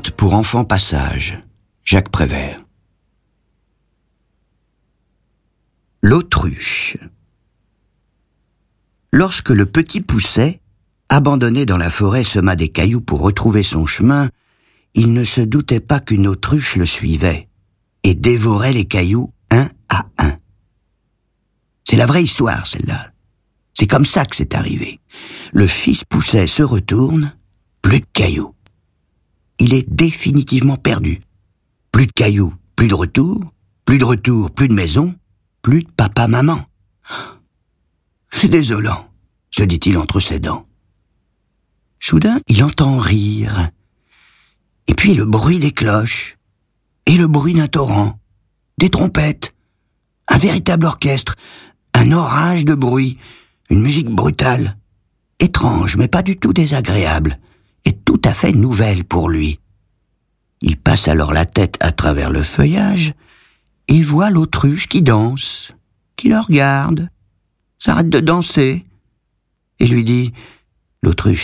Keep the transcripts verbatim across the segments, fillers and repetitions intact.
Conte pour enfants passage, Jacques Prévert. L'autruche. Lorsque le petit Pousset, abandonné dans la forêt, sema des cailloux pour retrouver son chemin, il ne se doutait pas qu'une autruche le suivait et dévorait les cailloux un à un. C'est la vraie histoire, celle-là. C'est comme ça que c'est arrivé. Le fils Pousset se retourne, plus de cailloux. Il est définitivement perdu. Plus de cailloux, plus de retour, plus de retour, plus de maison, plus de papa-maman. C'est désolant, se dit-il entre ses dents. Soudain, il entend rire. Et puis le bruit des cloches, et le bruit d'un torrent, des trompettes, un véritable orchestre, un orage de bruit, une musique brutale, étrange mais pas du tout désagréable, et tout à fait nouvelle pour lui. Il passe alors la tête à travers le feuillage et voit l'autruche qui danse, qui le regarde, s'arrête de danser, et lui dit, l'autruche,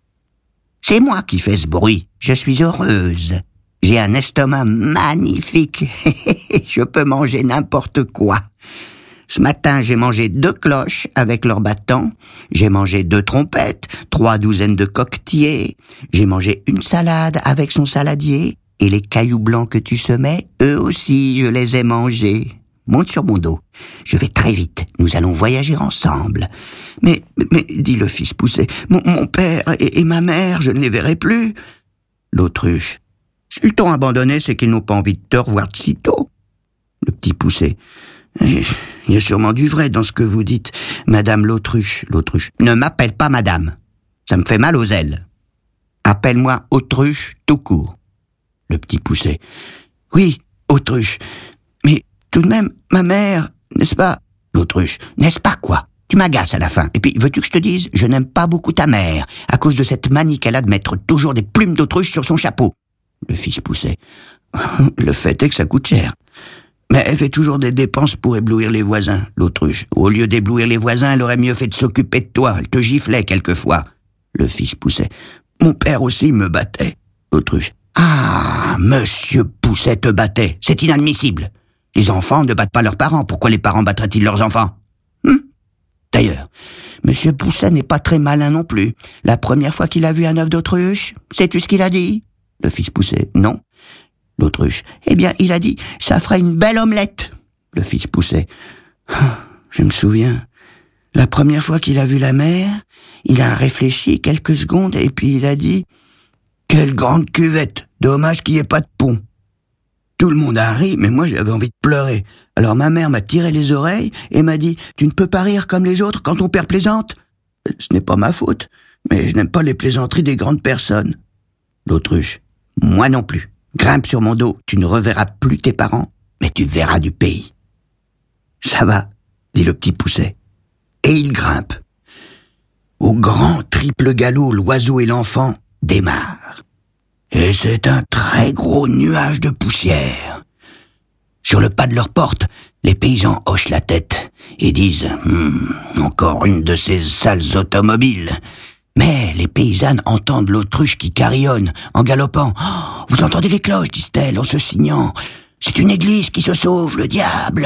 « C'est moi qui fais ce bruit, je suis heureuse. J'ai un estomac magnifique, je peux manger n'importe quoi. Ce matin, j'ai mangé deux cloches avec leurs battants, j'ai mangé deux trompettes, trois douzaines de coquetiers, j'ai mangé une salade avec son saladier, et les cailloux blancs que tu semais, eux aussi, je les ai mangés. Monte sur mon dos. Je vais très vite. Nous allons voyager ensemble. Mais, mais, dit le fils Pousset, mon, mon père et, et ma mère, je ne les verrai plus. L'autruche. S'ils t'ont abandonné, c'est qu'ils n'ont pas envie de te revoir de sitôt. Le petit Pousset. Il y a sûrement du vrai dans ce que vous dites, Madame l'autruche. L'autruche. Ne m'appelle pas Madame. Ça me fait mal aux ailes. Appelle-moi autruche tout court. Le petit Pousset. Oui, autruche. Mais tout de même, ma mère, n'est-ce pas? L'autruche. N'est-ce pas quoi? Tu m'agaces à la fin. Et puis, veux-tu que je te dise, je n'aime pas beaucoup ta mère, à cause de cette manie qu'elle a de mettre toujours des plumes d'autruche sur son chapeau. Le fils Pousset. Le fait est que ça coûte cher. Mais elle fait toujours des dépenses pour éblouir les voisins, l'autruche. Au lieu d'éblouir les voisins, elle aurait mieux fait de s'occuper de toi. Elle te giflait quelquefois. Le fils Pousset. Mon père aussi me battait. L'autruche. Ah, Monsieur Pousset te battait. C'est inadmissible. Les enfants ne battent pas leurs parents. Pourquoi les parents battraient-ils leurs enfants? hum D'ailleurs, Monsieur Pousset n'est pas très malin non plus. La première fois qu'il a vu un œuf d'autruche, sais-tu ce qu'il a dit? Le fils Pousset. Non. L'autruche. Eh bien, il a dit, ça ferait une belle omelette. Le fils Pousset. Je me souviens. La première fois qu'il a vu la mer, il a réfléchi quelques secondes et puis il a dit, quelle grande cuvette, dommage qu'il n'y ait pas de pont. Tout le monde a ri, mais moi j'avais envie de pleurer. Alors ma mère m'a tiré les oreilles et m'a dit, tu ne peux pas rire comme les autres quand ton père plaisante. Ce n'est pas ma faute, mais je n'aime pas les plaisanteries des grandes personnes. L'autruche. Moi non plus. Grimpe sur mon dos, tu ne reverras plus tes parents, mais tu verras du pays. Ça va, dit le petit Pousset. Et il grimpe. Au grand triple galop, l'oiseau et l'enfant démarrent. Et c'est un très gros nuage de poussière. Sur le pas de leur porte, les paysans hochent la tête et disent hm, « Encore une de ces sales automobiles !» Mais les paysannes entendent l'autruche qui carillonne en galopant. Oh, « Vous entendez les cloches ?» disent-elles en se signant. « C'est une église qui se sauve, le diable !»